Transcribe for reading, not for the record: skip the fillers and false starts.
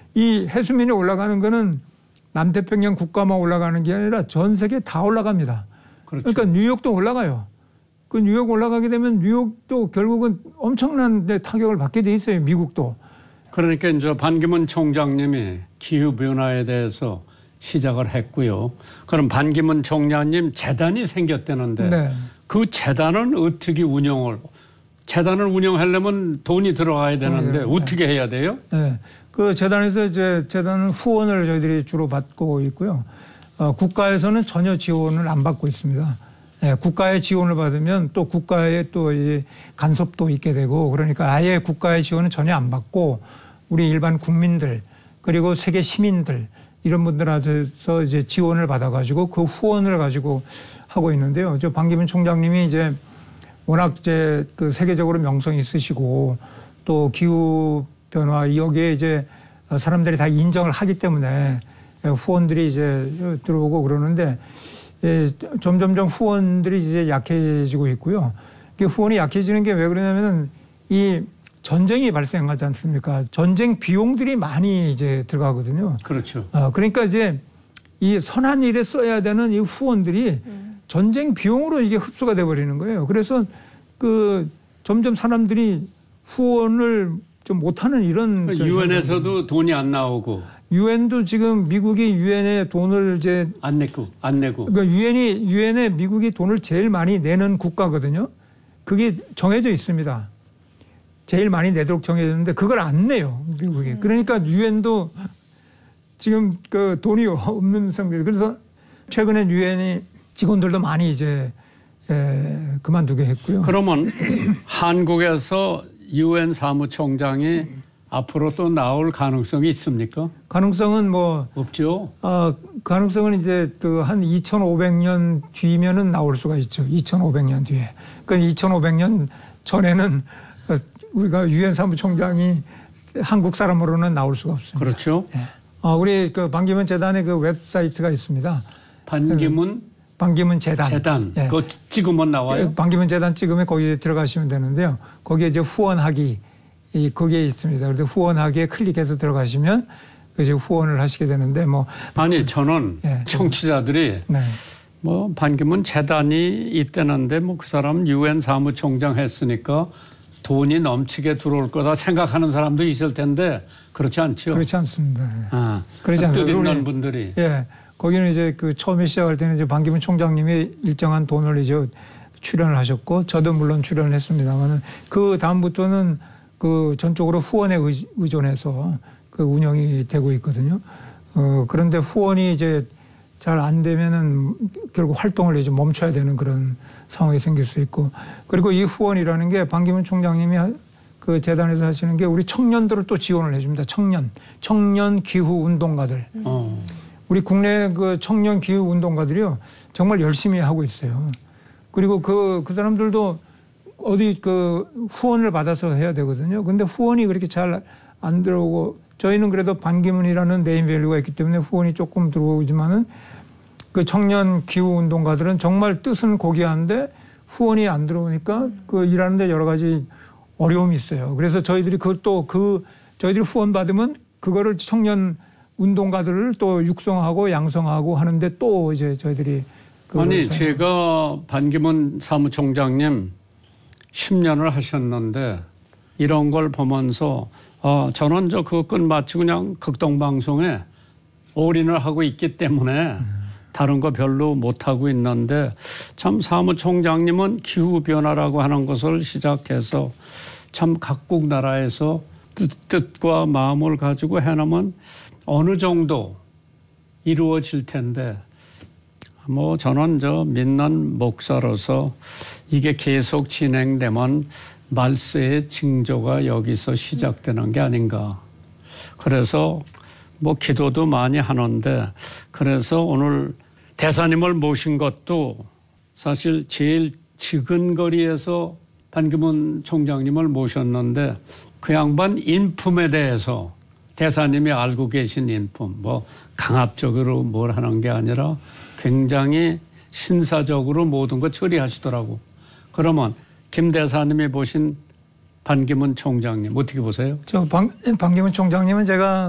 이 해수면이 올라가는 거는 남태평양 국가만 올라가는 게 아니라 전 세계 다 올라갑니다. 그렇죠. 그러니까 뉴욕도 올라가요. 그 뉴욕 올라가게 되면 뉴욕도 결국은 엄청난 타격을 받게 돼 있어요. 미국도. 그러니까 이제 반기문 총장님이 기후변화에 대해서 시작을 했고요. 그럼 반기문 총장님 재단이 생겼다는데 네. 그 재단은 어떻게 재단을 운영하려면 돈이 들어가야 되는데 어떻게 해야 돼요? 네. 그 재단에서 이제 재단은 후원을 저희들이 주로 받고 있고요. 국가에서는 전혀 지원을 안 받고 있습니다. 네, 국가의 지원을 받으면 또 국가의 또 이제 간섭도 있게 되고 그러니까 아예 국가의 지원은 전혀 안 받고 우리 일반 국민들 그리고 세계 시민들 이런 분들한테서 이제 지원을 받아가지고 그 후원을 가지고 하고 있는데요. 저 반기문 총장님이 이제 워낙 이제 그 세계적으로 명성이 있으시고 또 기후 변화 여기에 이제 사람들이 다 인정을 하기 때문에 후원들이 이제 들어오고 그러는데 점점점 후원들이 이제 약해지고 있고요. 후원이 약해지는 게 왜 그러냐면은 이 전쟁이 발생하지 않습니까? 전쟁 비용들이 많이 이제 들어가거든요. 그렇죠. 그러니까 이제 이 선한 일에 써야 되는 이 후원들이 전쟁 비용으로 이게 흡수가 돼 버리는 거예요. 그래서 그 점점 사람들이 후원을 좀 못하는 이런 유엔에서도 돈이 안 나오고 유엔도 지금 미국이 유엔에 돈을 이제 안 내고 그러니까 유엔에 미국이 돈을 제일 많이 내는 국가거든요. 그게 정해져 있습니다. 제일 많이 내도록 정해져 있는데 그걸 안 내요, 미국이. 그러니까 유엔도 지금 그 돈이 없는 상태. 그래서 최근에 유엔이 직원들도 많이 이제 그만두게 했고요. 그러면 한국에서 유엔 사무총장이 앞으로 또 나올 가능성이 있습니까? 가능성은 뭐 없죠. 가능성은 이제 그 한 2,500년 뒤면은 나올 수가 있죠. 2,500년 뒤에. 그러니까 2,500년 전에는 우리가 유엔 사무총장이 한국 사람으로는 나올 수가 없습니다. 그렇죠. 예. 우리 그 반기문 재단의 그 웹사이트가 있습니다. 반기문 재단. 예. 그거 찍으면 나와요? 반기문 재단 찍으면 거기에 들어가시면 되는데요. 거기에 이제 후원하기 거기에 있습니다. 그래서 후원하기에 클릭해서 들어가시면 이제 후원을 하시게 되는데 뭐 아니 저는 청취자들이 네. 뭐 반기문 재단이 있다는데 뭐 그 사람 유엔 사무총장 했으니까 돈이 넘치게 들어올 거다 생각하는 사람도 있을 텐데 그렇지 않죠? 그렇지 않습니다. 그렇지 않습니다. 뜻 있는 분들이. 예. 거기는 이제 그 처음에 시작할 때는 이제 반기문 총장님이 일정한 돈을 이제 출연을 하셨고 저도 물론 출연을 했습니다만은 그 다음부터는 그 전적으로 후원에 의존해서 그 운영이 되고 있거든요. 그런데 후원이 이제 잘 안 되면은 결국 활동을 이제 멈춰야 되는 그런 상황이 생길 수 있고 그리고 이 후원이라는 게 반기문 총장님이 그 재단에서 하시는 게 우리 청년들을 또 지원을 해줍니다. 청년 기후 운동가들. 우리 국내 그 청년 기후 운동가들이요 정말 열심히 하고 있어요. 그리고 그 사람들도 어디 그 후원을 받아서 해야 되거든요. 근데 후원이 그렇게 잘 안 들어오고 저희는 그래도 반기문이라는 네임밸류가 있기 때문에 후원이 조금 들어오지만은 그 청년 기후 운동가들은 정말 뜻은 고귀한데 후원이 안 들어오니까 그 일하는데 여러 가지 어려움이 있어요. 그래서 저희들이 저희들이 후원 받으면 그거를 청년 운동가들을 또 육성하고 양성하고 하는데 또 이제 저희들이 아니 제가 반기문 사무총장님 10년을 하셨는데 이런 걸 보면서 저는 그거 끝마치고 그냥 극동방송에 올인을 하고 있기 때문에 다른 거 별로 못하고 있는데 참 사무총장님은 기후변화라고 하는 것을 시작해서 참 각국 나라에서 뜻과 마음을 가지고 해놓으면 어느 정도 이루어질 텐데 뭐 저는 믿는 목사로서 이게 계속 진행되면 말세의 징조가 여기서 시작되는 게 아닌가. 그래서 뭐 기도도 많이 하는데 그래서 오늘 대사님을 모신 것도 사실 제일 지근거리에서 반기문 총장님을 모셨는데 그 양반 인품에 대해서 대사님이 알고 계신 인품 뭐 강압적으로 뭘 하는 게 아니라 굉장히 신사적으로 모든 거 처리하시더라고. 그러면 김 대사님이 보신 반기문 총장님 어떻게 보세요? 반기문 총장님은 제가